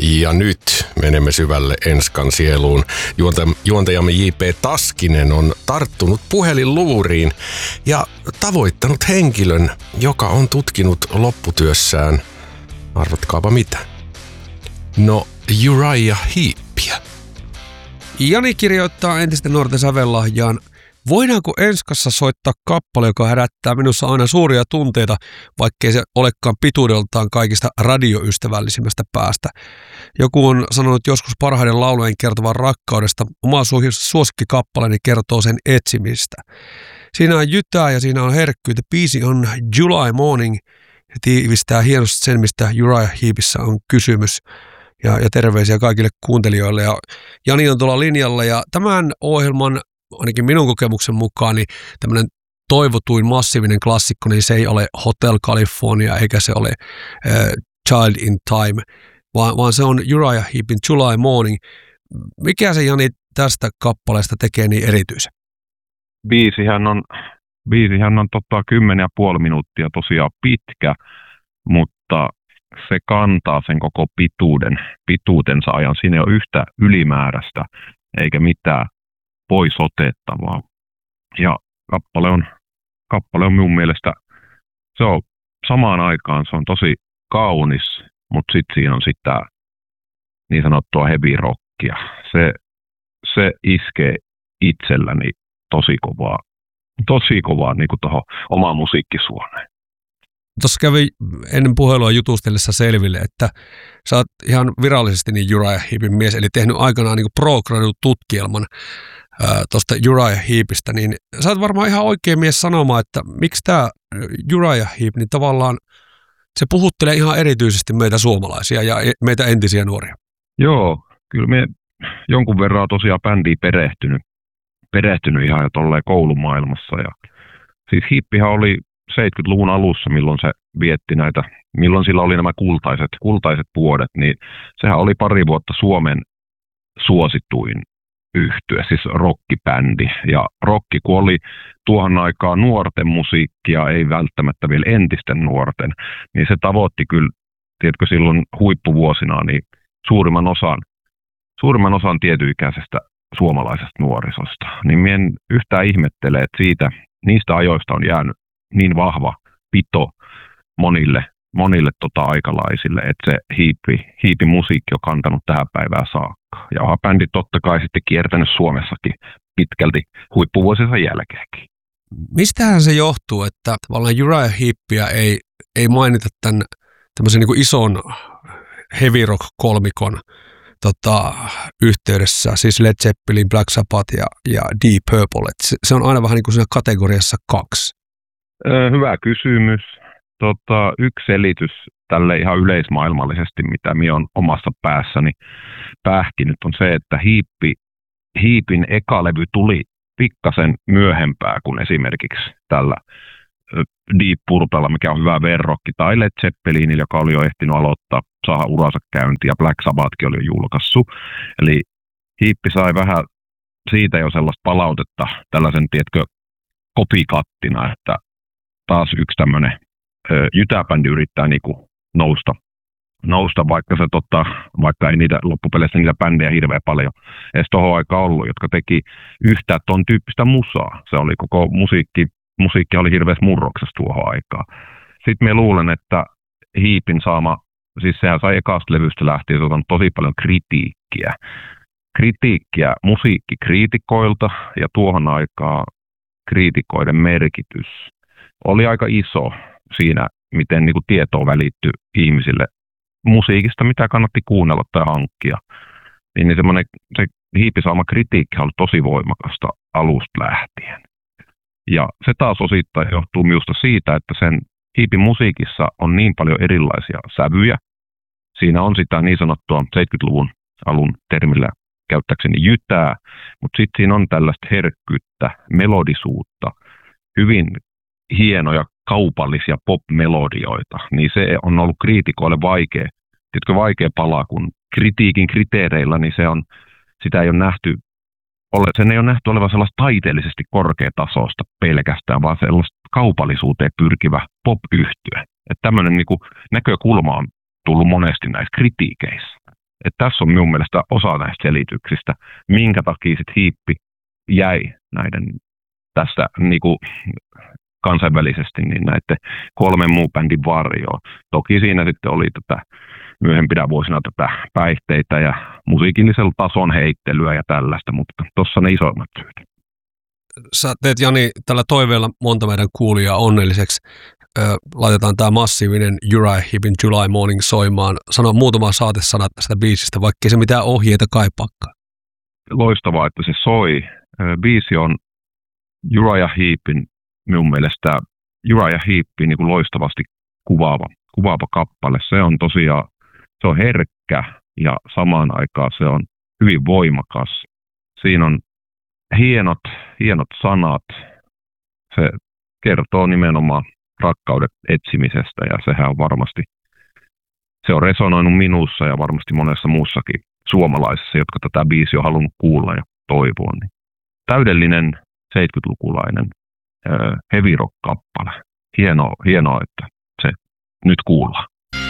Ja nyt menemme syvälle Enskan sieluun. Juontajamme J.P. Taskinen on tarttunut puhelinluuriin ja tavoittanut henkilön, joka on tutkinut lopputyössään, arvatkaapa mitä? No, Uriah Heepiä. Jani kirjoittaa entisten nuorten sävellahjaan: voidaanko Enskassa soittaa kappale, joka herättää minussa aina suuria tunteita, vaikkei se olekaan pituudeltaan kaikista radioystävällisimmästä päästä? Joku on sanonut joskus parhaiden laulujen kertovan rakkaudesta. Oma suosikkikappaleeni kertoo sen etsimistä. Siinä on jytää ja siinä on herkkyyttä. Biisi on July Morning ja tiivistää hienosti sen, mistä Uriah Heepissä on kysymys. Ja terveisiä kaikille kuuntelijoille. Ja Jani on tuolla linjalla ja tämän ohjelman, ainakin minun kokemuksen mukaan, niin tämmöinen toivotuin massiivinen klassikko, niin se ei ole Hotel California eikä se ole Child in Time, vaan se on Uriah Heepin July Morning. Mikä se, Jani, tästä kappaleesta tekee niin erityisen? Biisihän on 10,5 minuuttia tosiaan pitkä, mutta se kantaa sen koko pituutensa ajan. Siinä ei ole yhtä ylimääräistä eikä mitään pois otettavaa. Ja kappale on minun mielestä, se on samaan aikaan, se on tosi kaunis, mutta sitten siinä on sitä niin sanottua heavy rockia. Se iskee itselläni tosi kovaa niin kuin tuohon omaan musiikkisuoneen. Tuossa kävi ennen puhelua jutustellessa selville, että sä oot ihan virallisesti niin Uriah Heepin mies, eli tehnyt aikanaan niin pro-gradu-tutkielman tuosta Uriah Heepistä, niin sä oot varmaan ihan oikea mies sanomaan, että miksi tämä Uriah Heep, niin tavallaan se puhuttelee ihan erityisesti meitä suomalaisia ja meitä entisiä nuoria. Joo, kyllä me jonkun verran tosiaan bändiin perehtynyt ihan jo tolleen koulumaailmassa. Ja siis Heepihän oli 70-luvun alussa, milloin sillä oli nämä kultaiset vuodet, niin sehän oli pari vuotta Suomen suosituin yhtye, siis rockibändi. Ja rokki, kun oli tuohon aikaan nuorten musiikkia, ei välttämättä vielä entisten nuorten, niin se tavoitti kyllä, tiedätkö, silloin huippuvuosina niin suurimman osan tietyikäisestä suomalaisesta nuorisosta. Niin minä en yhtään ihmettele, että niistä ajoista on jäänyt niin vahva pito monille aikalaisille, että se hiipi musiikki on kantanut tähän päivään saakka. Ja onhan bändit totta kai sitten kiertänyt Suomessakin pitkälti huippuvuosinsa jälkeenkin. Mistähän se johtuu, että tavallaan Uriah Heepia ei mainita tämän tämmöisen niin kuin ison heavy rock kolmikon yhteydessä, siis Led Zeppelin, Black Sabbath ja Deep Purple. Se on aina vähän niin kuin siinä kategoriassa 2. Hyvä kysymys. Yksi selitys tälle ihan yleismaailmallisesti, mitä minä olen omassa päässäni pähkinyt, on se, että Heepin eka levy tuli pikkasen myöhempää kuin esimerkiksi tällä Deep Purplella, mikä on hyvä verrokki, tai Led Zeppelinillä, joka oli jo ehtinyt saada uransa käyntiin, ja Black Sabbathkin oli jo julkaissut. Eli Heepi sai vähän siitä jo sellaista palautetta tällaisen, tiedätkö, kopikattina, että taas yksi tämmöinen jytäbändi yrittää niinku nousta, vaikka ei niitä loppupeleissä niitä bändejä hirveän paljon edes tohon aikaan ollut, jotka teki yhtä ton tyyppistä musaa. Se oli koko musiikki oli hirveässä murroksessa tuohon aikaan. Sitten me luulen, että Heepin saama, siis sehän sai ekasta levystä lähtien tosi paljon kritiikkiä musiikkikriitikoilta, ja tuohon aikaan kriitikoiden merkitys oli aika iso siinä, miten niin kuin tietoa välittyi ihmisille musiikista, mitä kannatti kuunnella tai hankkia. Niin se Heepin saama kritiikki oli tosi voimakasta alusta lähtien. Ja se taas osittain johtuu minusta siitä, että sen Heepin musiikissa on niin paljon erilaisia sävyjä. Siinä on sitä niin sanottua 70-luvun alun termillä käyttäkseni jytää, mutta sitten siinä on tällaista herkkyyttä, melodisuutta, hyvin hienoja kaupallisia pop-melodioita, niin se on ollut kriitikoille vaikea pala, kun kritiikin kriteereillä, niin sitä ei ole nähty, sen ei ole nähty olevan sellaista taiteellisesti korkeatasoista pelkästään, vaan sellaista kaupallisuuteen pyrkivä pop-yhtye. Että tämmöinen niin kuin näkökulma on tullut monesti näissä kritiikeissä. että tässä on minun mielestä osa näistä selityksistä, minkä takia sitten Hiippi jäi näiden tässä niinku kansainvälisesti niin näiden 3 muun bändin varjoon. Toki siinä sitten oli myöhempinä vuosina päihteitä ja musiikillisella tason heittelyä ja tällaista, mutta tuossa ne isoimmat syyt. Sä teet, Jani, tällä toiveella monta meidän kuulijaa onnelliseksi. Laitetaan tämä massiivinen Uriah Heepin July Morning soimaan. Sano muutama saatesana tästä biisistä, vaikkei se mitään ohjeita kaipaakaan. Loistavaa, että se soi. Biisi on Uriah Heepin, minun mielestä Uriah Heepin niin kuin loistavasti kuvaava kappale. Se on tosiaan, se on herkkä ja samaan aikaan se on hyvin voimakas. Siinä on hienot sanat. Se kertoo nimenomaan rakkauden etsimisestä ja sehän on varmasti, se on resonoinut minussa ja varmasti monessa muussakin suomalaisessa, jotka tätä biisiä on halunnut kuulla ja toivoa. Niin täydellinen 70-lukulainen heavy rock-kappale. Hienoa, että se nyt kuullaan.